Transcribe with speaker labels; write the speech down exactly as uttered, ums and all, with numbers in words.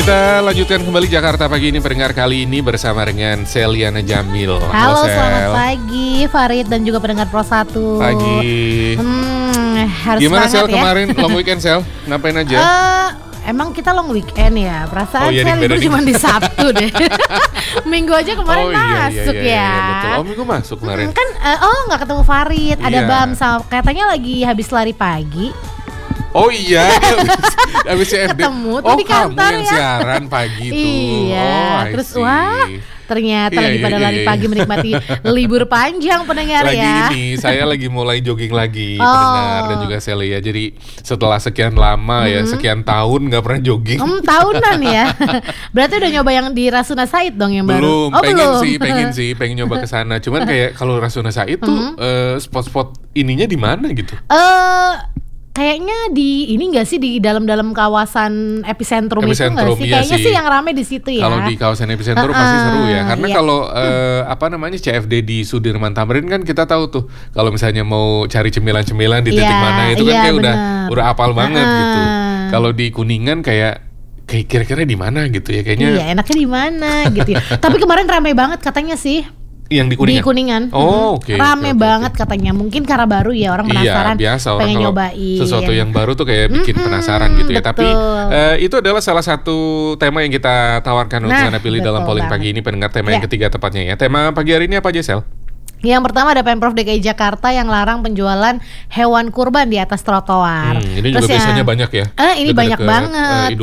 Speaker 1: Kita lanjutkan kembali Jakarta Pagi ini, pendengar, kali ini bersama dengan Seliana Jamil.
Speaker 2: Halo,
Speaker 1: Halo Sel.
Speaker 2: Selamat pagi Farid dan juga pendengar Pro satu.
Speaker 1: Pagi.
Speaker 2: Hmm, harus
Speaker 1: Gimana Sel
Speaker 2: ya?
Speaker 1: kemarin long weekend Sel? Ngapain aja?
Speaker 2: Uh, emang kita long weekend ya? Perasaan
Speaker 1: Oh, iya,
Speaker 2: saya libur
Speaker 1: nih.
Speaker 2: cuma di Sabtu deh. Minggu aja kemarin
Speaker 1: oh, iya,
Speaker 2: masuk
Speaker 1: iya, iya,
Speaker 2: ya.
Speaker 1: iya, betul. Oh, minggu masuk kemarin.
Speaker 2: Hmm, kan uh, oh nggak ketemu Farid, ada
Speaker 1: Iya.
Speaker 2: Bam sama katanya lagi habis lari pagi.
Speaker 1: Oh iya, habis C F D.
Speaker 2: Ketemu tuh
Speaker 1: oh,
Speaker 2: di kantor
Speaker 1: kamu yang
Speaker 2: ya.
Speaker 1: siaran pagi tuh.
Speaker 2: Iya,
Speaker 1: Oh, I
Speaker 2: terus
Speaker 1: see.
Speaker 2: wah ternyata
Speaker 1: Iya,
Speaker 2: lagi
Speaker 1: iya,
Speaker 2: pada
Speaker 1: iya,
Speaker 2: lari
Speaker 1: iya.
Speaker 2: pagi menikmati libur panjang pendengar
Speaker 1: Lagi
Speaker 2: ya.
Speaker 1: ini, saya lagi mulai jogging lagi,
Speaker 2: Oh.
Speaker 1: pendengar dan juga Celia. Jadi setelah sekian lama ya, sekian tahun nggak pernah jogging.
Speaker 2: Hmm, tahunan ya. Berarti udah nyoba yang di Rasuna Said dong yang
Speaker 1: Belum,
Speaker 2: baru. Oh,
Speaker 1: pengen
Speaker 2: belum.
Speaker 1: sih, pengen sih, pengen nyoba ke sana. Cuman kayak kalau Rasuna Said tuh eh, spot-spot ininya di mana gitu?
Speaker 2: Eh kayaknya di ini enggak sih di dalam-dalam kawasan epicentrum, itu
Speaker 1: Epicentrum,
Speaker 2: enggak sih?
Speaker 1: iya
Speaker 2: Kayaknya
Speaker 1: sih.
Speaker 2: sih yang rame di situ ya.
Speaker 1: Kalau di kawasan epicentrum
Speaker 2: Uh-uh,
Speaker 1: pasti seru ya. Karena
Speaker 2: iya.
Speaker 1: kalau eh, apa namanya C F D di Sudirman Tamrin kan kita tahu tuh kalau misalnya mau cari cemilan-cemilan di titik
Speaker 2: Iya,
Speaker 1: mana itu kan
Speaker 2: iya,
Speaker 1: kayak udah
Speaker 2: bener.
Speaker 1: udah apal banget
Speaker 2: Uh-uh.
Speaker 1: gitu. Kalau di Kuningan kayak kayak kira-kira di mana gitu ya kayaknya.
Speaker 2: Iya, enaknya di mana gitu ya. Tapi kemarin rame banget katanya sih.
Speaker 1: Yang di Kuningan.
Speaker 2: Di Kuningan.
Speaker 1: Oh,
Speaker 2: Mhm.
Speaker 1: oke.
Speaker 2: Rame
Speaker 1: oke, oke,
Speaker 2: banget
Speaker 1: oke.
Speaker 2: katanya. Mungkin karena baru ya, orang penasaran.
Speaker 1: Iya, biasa orang
Speaker 2: pengen
Speaker 1: kalau
Speaker 2: nyobain.
Speaker 1: sesuatu yang baru tuh kayak bikin
Speaker 2: Mm-mm,
Speaker 1: penasaran gitu ya. Tapi
Speaker 2: betul.
Speaker 1: eh, itu adalah salah satu tema yang kita tawarkan untuk
Speaker 2: Nah,
Speaker 1: Anda pilih dalam
Speaker 2: betul
Speaker 1: polling
Speaker 2: banget.
Speaker 1: pagi ini, pendengar, tema yang
Speaker 2: Ya.
Speaker 1: ketiga tepatnya ya. Tema pagi hari ini apa aja, Sel?
Speaker 2: Yang pertama ada Pemprov D K I Jakarta yang larang penjualan hewan kurban di atas trotoar.
Speaker 1: Hmm, ini
Speaker 2: Terus
Speaker 1: juga
Speaker 2: yang-
Speaker 1: biasanya banyak ya.
Speaker 2: Eh, ini banyak
Speaker 1: Deket-deket,
Speaker 2: banget.
Speaker 1: eh, Idul